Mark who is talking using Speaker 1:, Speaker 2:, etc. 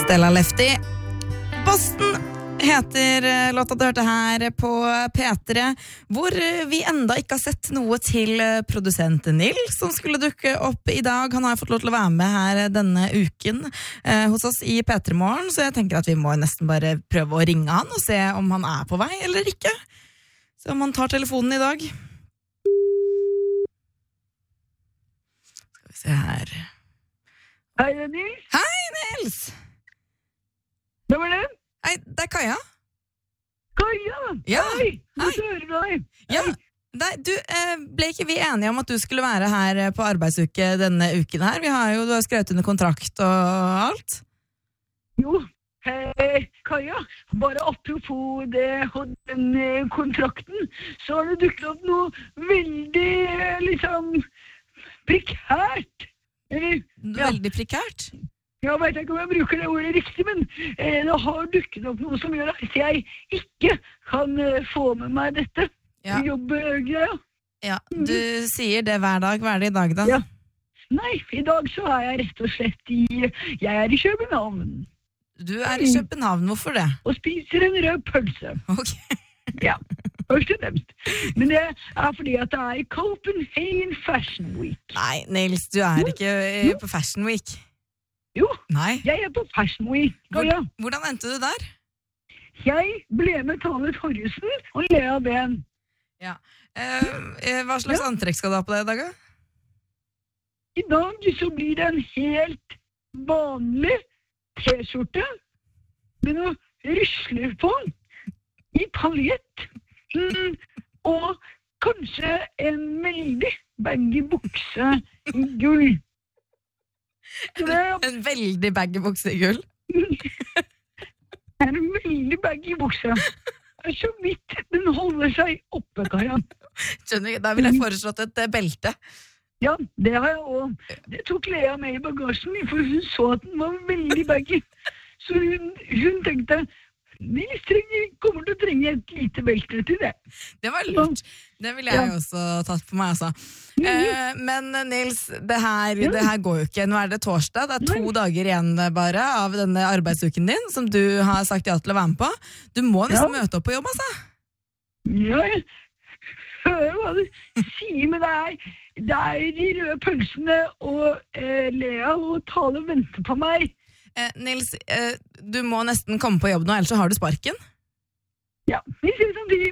Speaker 1: Stella Lefty. Boston heter låta du hørte her på P3, hvor vi enda ikke har sett noe til produsent Nils, som skulle dukke opp i dag. Han har fått lov til å være med her denne uken hos oss i P3 Morgen, så jeg tenker at vi må nesten bare prøve å ringe han og se om han er på vei eller ikke. Så om han tar telefonen i dag. Skal vi se her.
Speaker 2: Hei, Nils.
Speaker 1: Hei, Nils!
Speaker 2: Hvem er det?
Speaker 1: Hei, det er Kaja.
Speaker 2: Kaja!
Speaker 1: Ja.
Speaker 2: Hei,
Speaker 1: Hei.
Speaker 2: godt å høre deg.
Speaker 1: Ja, nei, du, ble ikke vi enige om at du skulle være her på arbeidsuke denne uken her? Du har skrevet under kontrakt og alt.
Speaker 2: Jo, hei, Kaja. Bare apropos det og den kontrakten, så har det dukket opp noe veldig, prekært. Eller,
Speaker 1: Veldig prekært.
Speaker 2: Jeg vet ikke om jeg bruker det ordet riktig, men det har dukket opp noe som gjør at jeg ikke kan få med meg dette jobbgreia.
Speaker 1: Ja, du sier det hver dag. Hva er det i dag da?
Speaker 2: Ja. Nei, i dag så er jeg rett og slett jeg er i København.
Speaker 1: Du er i København, hvorfor det?
Speaker 2: Og spiser en rød pølse.
Speaker 1: Ok.
Speaker 2: Ja, først og fremst. Men det er fordi at det er Copenhagen Fashion Week.
Speaker 1: Nei, Nils, du er ikke på Fashion Week.
Speaker 2: Jo,
Speaker 1: Nei.
Speaker 2: jeg er på Fashion Week. Kaja.
Speaker 1: Hvordan endte du der?
Speaker 2: Jeg ble med Tale Torjussen og Lea Ben.
Speaker 1: Ja. Hva slags antrekk skal du ha på deg i dag?
Speaker 2: I dag så blir det en helt vanlig t-skjorte med noe rysler på i paljett. Og kanskje en veldig baggy bukse i gull.
Speaker 1: En veldig baggy bukse i gull?
Speaker 2: En veldig baggy bukse. Det er så vidt den holder seg oppe, Kaja.
Speaker 1: Skjønner ikke, da vil jeg foreslått et belte.
Speaker 2: Ja, det har jeg også. Det tok Lea med i bagasjen, for hun så at den var veldig baggy. Så hun tenkte, Nils kommer til å trenge et lite belte til det.
Speaker 1: Det var lurt. Det ville jeg også tatt på meg, altså. Men Nils, det her går jo ikke. Nå er det torsdag, det er 2 dager igjen bare av denne arbeidsuken din, som du har sagt ja til å være med på. Du må nesten møte opp på jobb, altså.
Speaker 2: Ja, jeg hører hva du sier, men det er de røde pølsene og Lea og Tale venter på meg.
Speaker 1: Nils, du må nesten komme på jobb nå, ellers så har du sparken.
Speaker 2: Ja, vi ses samtidig.